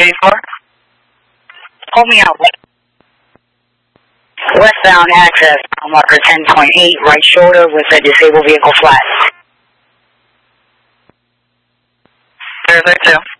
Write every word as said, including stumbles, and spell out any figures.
eighty-four? Pull me out. Westbound access, mile marker ten point eight, right shoulder with a disabled vehicle flat. zero zero two.